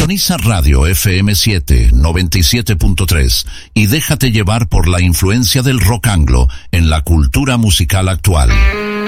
Sintoniza Radio FM7 97.3 y déjate llevar por la influencia del rock anglo en la cultura musical actual.